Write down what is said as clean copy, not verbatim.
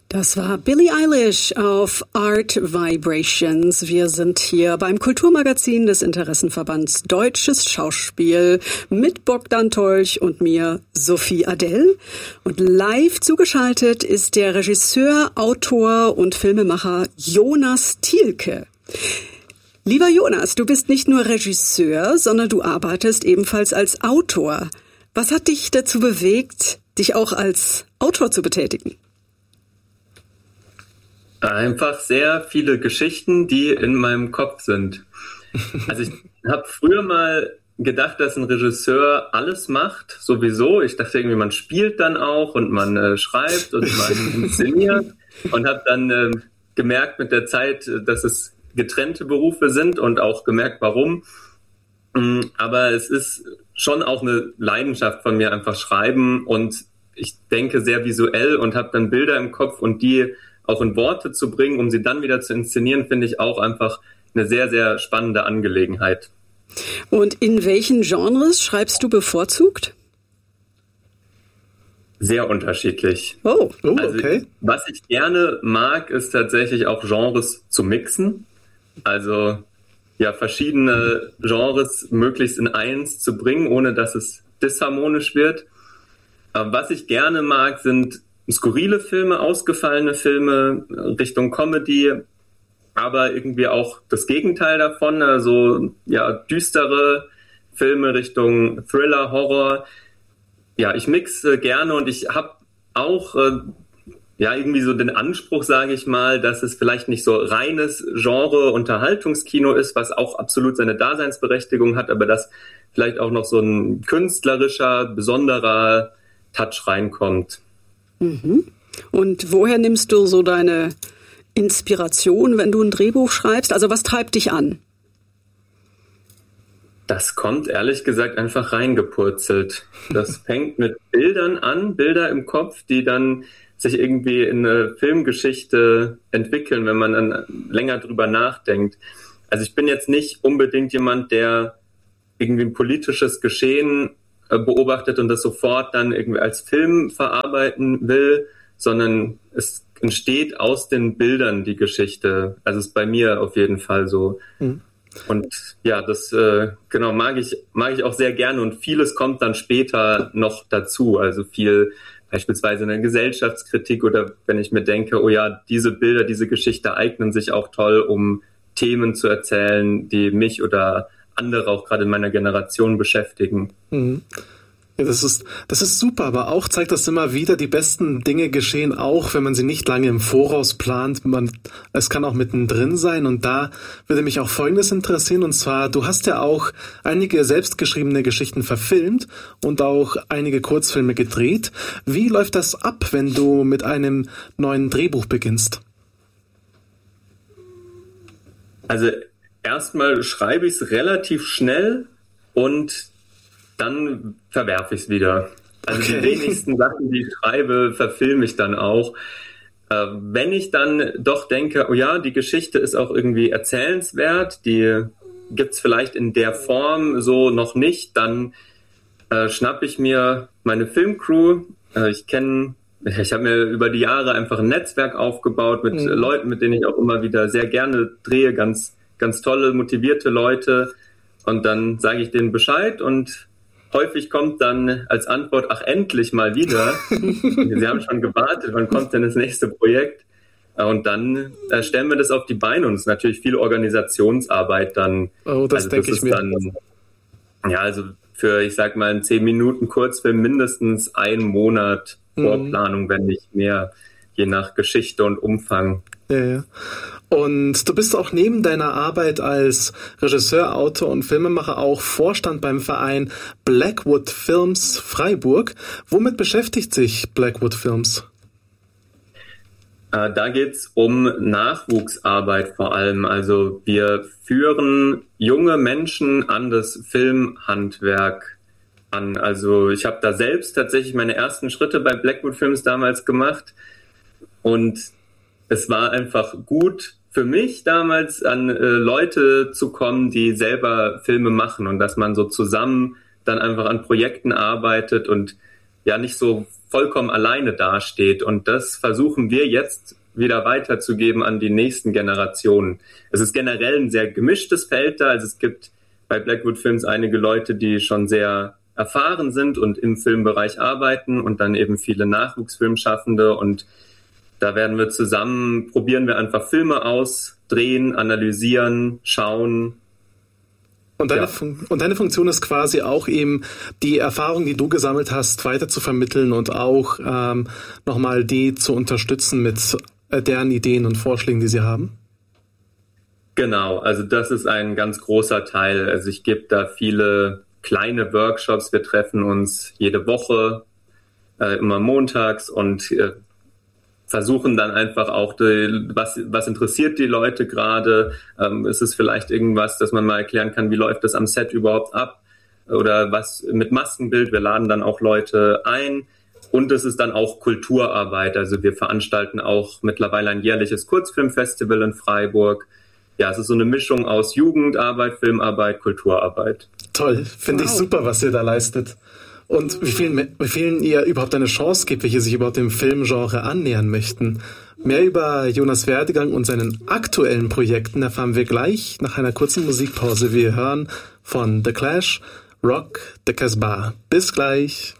Das war Billie Eilish auf Art Vibrations. Wir sind hier beim Kulturmagazin des Interessenverbands Deutsches Schauspiel mit Bogdan Tolch und mir, Sophie Adell. Und live zugeschaltet ist der Regisseur, Autor und Filmemacher Jonas Thielke. Lieber Jonas, du bist nicht nur Regisseur, sondern du arbeitest ebenfalls als Autor. Was hat dich dazu bewegt, dich auch als Autor zu betätigen? Einfach sehr viele Geschichten, die in meinem Kopf sind. Also ich habe früher mal gedacht, dass ein Regisseur alles macht, sowieso. Ich dachte irgendwie, man spielt dann auch und man schreibt und man inszeniert und habe dann gemerkt mit der Zeit, dass es getrennte Berufe sind und auch gemerkt, warum. Aber es ist schon auch eine Leidenschaft von mir, einfach schreiben, und ich denke sehr visuell und habe dann Bilder im Kopf, und die auch in Worte zu bringen, um sie dann wieder zu inszenieren, finde ich auch einfach eine sehr, sehr spannende Angelegenheit. Und in welchen Genres schreibst du bevorzugt? Sehr unterschiedlich. Oh, okay. Also, was ich gerne mag, ist tatsächlich auch Genres zu mixen. Also ja, verschiedene Genres möglichst in eins zu bringen, ohne dass es disharmonisch wird. Aber was ich gerne mag, sind skurrile Filme, ausgefallene Filme Richtung Comedy, aber irgendwie auch das Gegenteil davon, also ja, düstere Filme Richtung Thriller, Horror. Ja, ich mixe gerne, und ich habe auch ja irgendwie so den Anspruch, sage ich mal, dass es vielleicht nicht so reines Genre-Unterhaltungskino ist, was auch absolut seine Daseinsberechtigung hat, aber dass vielleicht auch noch so ein künstlerischer, besonderer Touch reinkommt. Mhm. Und woher nimmst du so deine Inspiration, wenn du ein Drehbuch schreibst? Also was treibt dich an? Das kommt ehrlich gesagt einfach reingepurzelt. Das fängt mit Bildern an, Bilder im Kopf, die dann sich irgendwie in eine Filmgeschichte entwickeln, wenn man dann länger drüber nachdenkt. Also ich bin jetzt nicht unbedingt jemand, der irgendwie ein politisches Geschehen beobachtet und das sofort dann irgendwie als Film verarbeiten will, sondern es entsteht aus den Bildern die Geschichte. Also ist bei mir auf jeden Fall so. Mhm. Und ja, das genau mag ich auch sehr gerne, und vieles kommt dann später noch dazu. Also viel beispielsweise eine Gesellschaftskritik, oder wenn ich mir denke, oh ja, diese Bilder, diese Geschichte eignen sich auch toll, um Themen zu erzählen, die mich oder andere auch gerade in meiner Generation beschäftigen. Mhm. Ja, das ist super, aber auch zeigt das immer wieder, die besten Dinge geschehen auch, wenn man sie nicht lange im Voraus plant. Es kann auch mittendrin sein, und da würde mich auch Folgendes interessieren, und zwar, du hast ja auch einige selbstgeschriebene Geschichten verfilmt und auch einige Kurzfilme gedreht. Wie läuft das ab, wenn du mit einem neuen Drehbuch beginnst? Also erstmal schreibe ich es relativ schnell und dann verwerfe ich es wieder. Also okay. Die wenigsten Sachen, die ich schreibe, verfilme ich dann auch. Wenn ich dann doch denke, oh ja, die Geschichte ist auch irgendwie erzählenswert, die gibt's vielleicht in der Form so noch nicht, dann schnappe ich mir meine Filmcrew. Ich habe mir über die Jahre einfach ein Netzwerk aufgebaut mit Leuten, mit denen ich auch immer wieder sehr gerne drehe, ganz, ganz tolle, motivierte Leute. Und dann sage ich denen Bescheid, und häufig kommt dann als Antwort, ach, endlich mal wieder. Sie haben schon gewartet, wann kommt denn das nächste Projekt? Und dann stellen wir das auf die Beine, und es ist natürlich viel Organisationsarbeit dann. Oh, das denke ich mir. Dann, ja, also für, ich sag mal, einen 10 Minuten Kurzfilm mindestens 1 Monat Vorplanung, wenn nicht mehr, je nach Geschichte und Umfang. Ja. Und du bist auch neben deiner Arbeit als Regisseur, Autor und Filmemacher auch Vorstand beim Verein Blackwood Films Freiburg. Womit beschäftigt sich Blackwood Films? Da geht's um Nachwuchsarbeit vor allem. Also wir führen junge Menschen an das Filmhandwerk an. Also ich habe da selbst tatsächlich meine ersten Schritte bei Blackwood Films damals gemacht, und es war einfach gut für mich damals, an Leute zu kommen, die selber Filme machen, und dass man so zusammen dann einfach an Projekten arbeitet und ja nicht so vollkommen alleine dasteht. Und das versuchen wir jetzt wieder weiterzugeben an die nächsten Generationen. Es ist generell ein sehr gemischtes Feld da. Also es gibt bei Blackwood Films einige Leute, die schon sehr erfahren sind und im Filmbereich arbeiten und dann eben viele Nachwuchsfilmschaffende. Und da probieren wir einfach Filme aus, drehen, analysieren, schauen. Und deine Funktion ist quasi auch eben die Erfahrung, die du gesammelt hast, weiter zu vermitteln und auch nochmal die zu unterstützen mit deren Ideen und Vorschlägen, die sie haben? Genau, also das ist ein ganz großer Teil. Also ich gebe da viele kleine Workshops. Wir treffen uns jede Woche, immer montags und versuchen dann einfach auch, was interessiert die Leute gerade? Ist es vielleicht irgendwas, dass man mal erklären kann, wie läuft das am Set überhaupt ab? Oder was mit Maskenbild? Wir laden dann auch Leute ein. Und es ist dann auch Kulturarbeit. Also wir veranstalten auch mittlerweile ein jährliches Kurzfilmfestival in Freiburg. Ja, es ist so eine Mischung aus Jugendarbeit, Filmarbeit, Kulturarbeit. Toll, finde ich super, was ihr da leistet. Und wie vielen ihr überhaupt eine Chance gibt, welche sich überhaupt dem Filmgenre annähern möchten. Mehr über Jonas Werdegang und seinen aktuellen Projekten erfahren wir gleich nach einer kurzen Musikpause. Wir hören von The Clash, Rock the Casbah. Bis gleich.